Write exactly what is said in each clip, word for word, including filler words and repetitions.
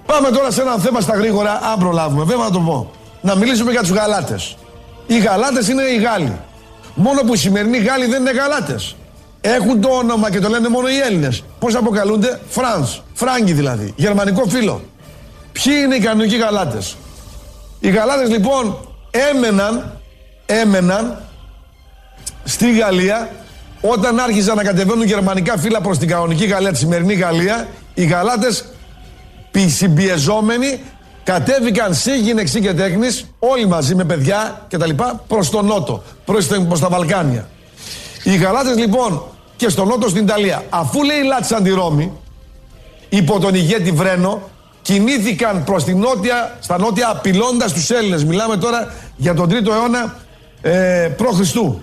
Πάμε τώρα σε ένα θέμα στα γρήγορα, αν προλάβουμε. Βέβαια να το πω. Να μιλήσουμε για τους Γαλάτες. Οι Γαλάτες είναι οι Γάλλοι. Μόνο που οι σημερινοί Γάλλοι δεν είναι Γαλάτες. Έχουν το όνομα και το λένε μόνο οι Έλληνες. Πώς αποκαλούνται? Φρανς. Φράγκοι δηλαδή. Γερμανικό φύλο. Ποιοι είναι οι κανονικοί Γαλάτες? Οι Γαλάτες λοιπόν έμεναν, έμεναν στη Γαλλία όταν άρχισαν να κατεβαίνουν γερμανικά φύλλα προς την κανονική Γαλλία, τη σημερινή Γαλλία. Οι Γαλάτες συμπιεζόμενοι κατέβηκαν σε γυναεξί και τέχνης, όλοι μαζί με παιδιά και τα λοιπά, προς τον νότο, προς, προς τα Βαλκάνια. Οι Γαλάτες λοιπόν και στον νότο στην Ιταλία, αφού λέει λάτισαν τη Ρώμη, υπό τον ηγέτη Βρένο, κινήθηκαν προς την νότια, στα νότια απειλώντας τους Έλληνες. Μιλάμε τώρα για τον τρίτο αιώνα ε, π.Χ.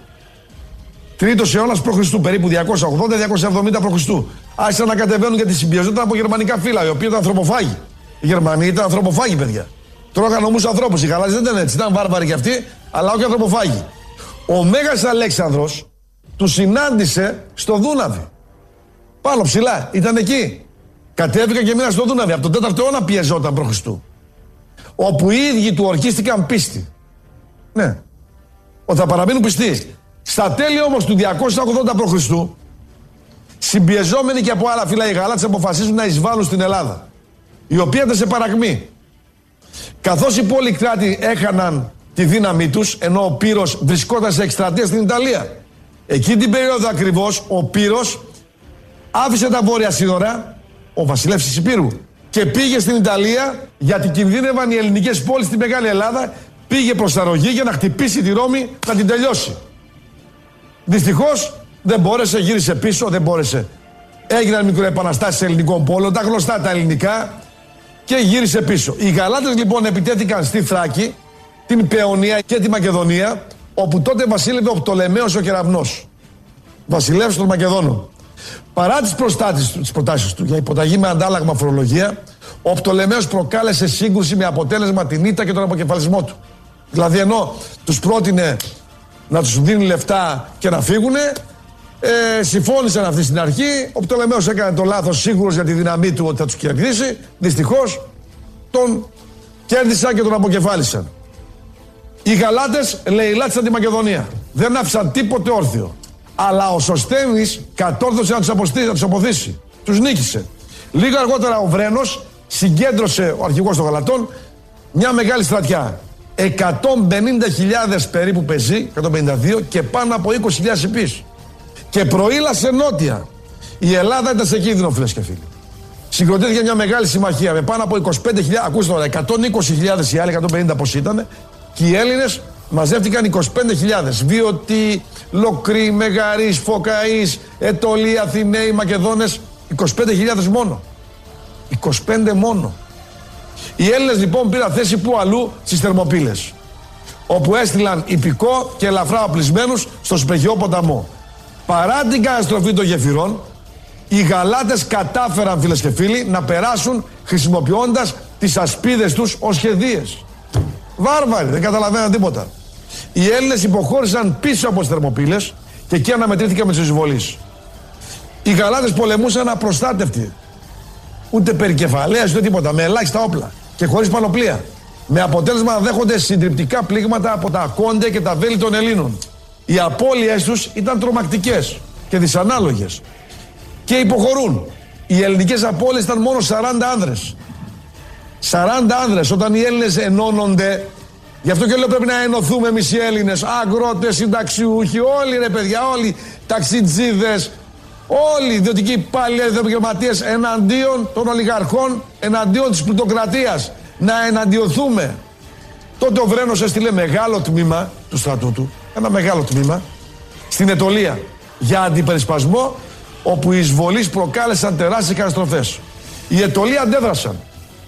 Τρίτος αιώνας π.Χ. περίπου διακόσια ογδόντα διακόσια εβδομήντα π.Χ. Άρχισαν να κατεβαίνουν γιατί συμπιεζόταν από γερμανικά φύλλα, οι οποίοι ήταν ανθρωποφάγοι. Οι Γερμανοί ήταν ανθρωποφάγοι, παιδιά. Τρώγαν ομούς ανθρώπους. Οι Γαλάτες δεν ήταν έτσι. Ήταν βάρβαροι κι αυτοί, αλλά όχι ανθρωποφάγοι. Ο Μέγας Αλέξανδρος του συνάντησε στο Δούναβι. Πάνω ψηλά. Ήταν εκεί. Κατέβηκαν και μείναν στο Δούναβι. Από τον τέταρτο αιώνα πιεζόταν π.Χ. Όπου οι ίδιοι του ορκίστηκαν πίστη. Ναι. Ότι θα παραμείνουν πιστοί. Στα τέλη όμως του διακόσια ογδόντα π.Χ. συμπιεζόμενοι και από άλλα φύλλα οι Γαλάτες αποφασίζουν να εισβάλλουν στην Ελλάδα, η οποία ήταν σε παρακμή. Καθώς οι πολυκράτοι έχαναν τη δύναμή τους, ενώ ο Πύρος βρισκόταν σε εκστρατεία στην Ιταλία. Εκείνη την περίοδο ακριβώς ο Πύρος άφησε τα βόρεια σύνορα, ο βασιλεύς της Υπήρου, και πήγε στην Ιταλία γιατί κινδύνευαν οι ελληνικές πόλεις στη Μεγάλη Ελλάδα. Πήγε προς αρρωγή για να χτυπήσει τη Ρώμη, να την τελειώσει. Δυστυχώς δεν μπόρεσε, γύρισε πίσω, δεν μπόρεσε. Έγιναν μικροεπαναστάσεις ελληνικών πόλων, τα γνωστά τα ελληνικά, και γύρισε πίσω. Οι Γαλάτες λοιπόν επιτέθηκαν στη Θράκη, την Παιονία και τη Μακεδονία, όπου τότε βασίλευε ο Πτολεμαίος ο Κεραυνός, βασιλεύς των Μακεδόνων. Παρά τις, τις προτάσεις του για υποταγή με αντάλλαγμα φορολογία, ο Πτολεμαίος προκάλεσε σύγκρουση με αποτέλεσμα την ήττα και τον αποκεφαλισμό του. Δηλαδή ενώ τους πρότεινε να τους δίνει λεφτά και να φύγουνε, ε, συμφώνησαν αυτοί στην αρχή. Ο Πτολεμαίος έκανε το λάθος, σίγουρος για τη δύναμή του ότι θα τους κερδίσει. Δυστυχώς τον κέρδισαν και τον αποκεφάλισαν. Οι Γαλάτες λαιλάτισαν τη Μακεδονία. Δεν άφησαν τίποτε όρθιο. Αλλά ο Σωστένης κατόρθωσε να τους, αποστήσει, να τους αποθήσει. Τους νίκησε. Λίγο αργότερα ο Βρένος συγκέντρωσε, ο αρχηγός των Γαλατών, μια μεγάλη στρατιά. εκατόν πενήντα χιλιάδες περίπου πεζοί, εκατόν πενήντα δύο, και πάνω από είκοσι χιλιάδες υπείς. Και προήλασε νότια. Η Ελλάδα ήταν σε κίνδυνο, φίλες και φίλοι. Συγκροτήθηκε μια μεγάλη συμμαχία με πάνω από είκοσι πέντε χιλιάδες, ακούστε τώρα, εκατόν είκοσι χιλιάδες οι άλλοι, εκατόν πενήντα πώς ήταν, και οι Έλληνες μαζεύτηκαν είκοσι πέντε χιλιάδες. Βιωτοί, Λοκροί, Μεγαρείς, Φωκαείς, Ετωλοί, Αθηναίοι, Μακεδόνες, είκοσι πέντε χιλιάδες μόνο. είκοσι πέντε μόνο. Οι Έλληνες λοιπόν πήραν θέση που αλλού, στις Θερμοπύλες, όπου έστειλαν ιππικό και ελαφρά οπλισμένους στο Σπεχιό ποταμό. Παρά την καταστροφή των γεφυρών, οι Γαλάτες κατάφεραν, φίλες και φίλοι, να περάσουν χρησιμοποιώντας τις ασπίδες τους ως σχεδίες. Βάρβαροι, δεν καταλαβαίναν τίποτα. Οι Έλληνες υποχώρησαν πίσω από τις Θερμοπύλες και εκεί αναμετρήθηκαν με τις εισβολείς. Οι Γαλάτες πολεμούσαν απροστάτευτοι. Ούτε περικεφαλαίας, ούτε τίποτα, με ελάχιστα όπλα και χωρίς πανοπλία. Με αποτέλεσμα να δέχονται συντριπτικά πλήγματα από τα ακόντε και τα βέλη των Ελλήνων. Οι απώλειες τους ήταν τρομακτικές και δυσανάλογες. Και υποχωρούν. Οι ελληνικές απώλειες ήταν μόνο σαράντα άνδρες. σαράντα άνδρες, όταν οι Έλληνες ενώνονται. Γι' αυτό και λέω πρέπει να ενωθούμε εμείς οι Έλληνες. Αγρότες, συνταξιούχοι, όλοι ρε παιδιά, όλοι ταξιτζίδες. Όλοι οι ιδιωτικοί υπάλληλοι, επαγγελματίες εναντίον των ολιγαρχών, εναντίον της πλουτοκρατίας. Να εναντιωθούμε. Τότε ο Βρένος έστειλε μεγάλο τμήμα του στρατού του, ένα μεγάλο τμήμα, στην Ετωλία για αντιπερισπασμό, όπου οι εισβολείς προκάλεσαν τεράστιες καταστροφές. Οι Ετωλοί αντέδρασαν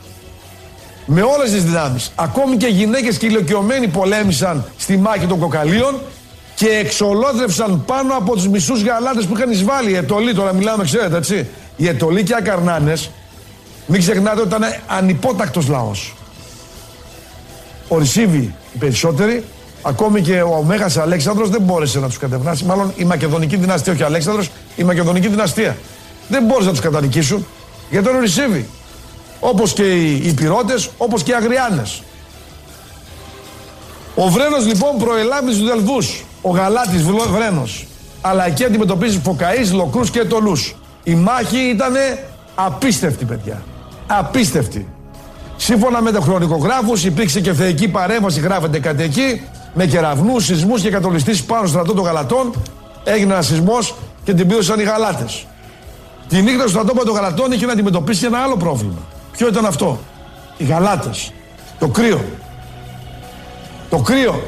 με όλες τις δυνάμεις. Ακόμη και γυναίκες και ηλικιωμένοι πολέμησαν στη μάχη των Κοκαλίων και εξολόθρευσαν πάνω από τους μισούς Γαλάτες που είχαν εισβάλει. Οι Ετωλοί, τώρα μιλάμε, ξέρετε, έτσι. Οι Ετωλοί και οι Ακαρνάνες, μην ξεχνάτε ότι ήταν ανυπότακτος λαός. Ορισίβοι οι περισσότεροι, ακόμη και ο Μέγας Αλέξανδρος δεν μπόρεσε να τους κατευνάσει. Μάλλον η Μακεδονική δυναστεία, όχι ο Αλέξανδρος, η Μακεδονική δυναστεία. Δεν μπόρεσε να τους κατανικήσουν, γιατί ήταν ορισίβοι. όπως και οι Υπηρώτες, όπως και οι Αγριάνες. Ο Βρένος λοιπόν προελάβει τους Δελβούς, ο Γαλάτης Βρένος, αλλά εκεί αντιμετωπίζει Φωκαείς, Λοκρούς και Ετωλούς. Η μάχη ήταν απίστευτη, παιδιά. Απίστευτη. Σύμφωνα με τους χρονικογράφους υπήρξε και θεϊκή παρέμβαση, γράφεται κάτι εκεί, με κεραυνούς, σεισμούς και κατολιστήσεις πάνω στο στρατό των Γαλατών. Έγινε ένας σεισμός και την πλήρωσαν οι Γαλάτες. Τη νύχτα στο στρατόπεδο των Γαλατών είχε να αντιμετωπίσει ένα άλλο πρόβλημα. Ποιο ήταν αυτό? Οι Γαλάτες. Το κρύο. Το κρύο.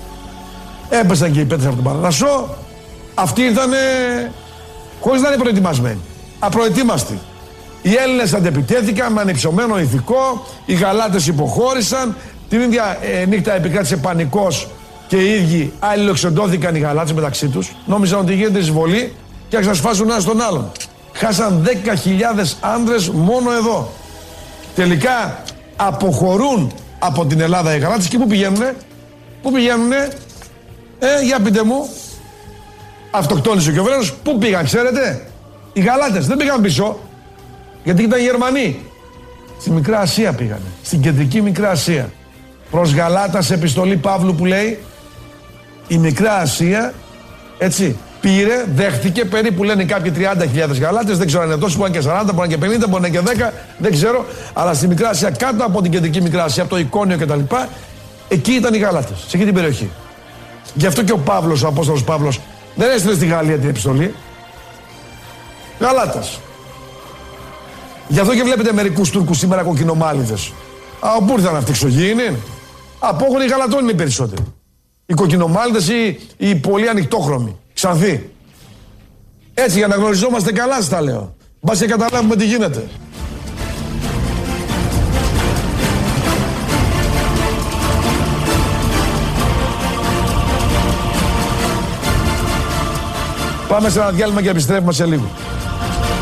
Έπεσαν και οι πέτρες από τον Παρανασσό. Αυτοί ήρθαν χωρίς να είναι προετοιμασμένοι. Απροετοίμαστοι. Οι Έλληνες αντεπιτέθηκαν με ανυψωμένο ηθικό. Οι Γαλάτες υποχώρησαν. Την ίδια ε, νύχτα επικράτησε πανικός και οι ίδιοι αλληλοεξοντώθηκαν οι Γαλάτες μεταξύ τους. Νόμιζαν ότι γίνεται εισβολή και άρχισαν να σφάζουν ένα στον άλλον. Χάσαν δέκα χιλιάδες άνδρες μόνο εδώ. Τελικά αποχωρούν από την Ελλάδα οι Γαλάτες και πού πηγαίνουνε? Πού πηγαίνουνε? Ε, για πείτε μου. Αυτοκτόνησε και ο Βρένος. Πού πήγαν, ξέρετε? Οι Γαλάτες δεν πήγαν πίσω. Γιατί ήταν Γερμανοί. Στη Μικρά Ασία πήγανε. Στην κεντρική Μικρά Ασία. Προς Γαλάτα σε επιστολή Παύλου που λέει η Μικρά Ασία, έτσι, πήρε, δέχτηκε περίπου, λένε κάποιοι τριάντα χιλιάδες Γαλάτες, δεν ξέρω αν είναι τόσο, μπορεί να είναι και σαράντα, μπορεί να είναι και πενήντα, μπορεί να είναι και δέκα, δεν ξέρω, αλλά στη Μικρά Ασία, κάτω από την κεντρική Μικρά Ασία, από το Εικόνιο κτλ., εκεί ήταν οι Γαλάτες, σε εκεί την περιοχή. Γι' αυτό και ο Παύλος, ο Απόστολος Παύλος, δεν έστειλε στη Γαλλία την επιστολή. Γαλάτας. Γι' αυτό και βλέπετε μερικούς Τούρκους σήμερα κοκκινομάλιδες. Α, πού ήρθαν αυτοί, εξωγήινοι? Απόχωροι Γαλατών είναι οι περισσότεροι. Οι κοκκινομάλιδες ή οι πολύ ανοιχτόχρωμοι. Ξανθοί. Έτσι για να γνωριζόμαστε καλά σας τα λέω. Μπας και καταλάβουμε τι γίνεται. Πάμε σε ένα διάλειμμα και επιστρέφουμε σε λίγο.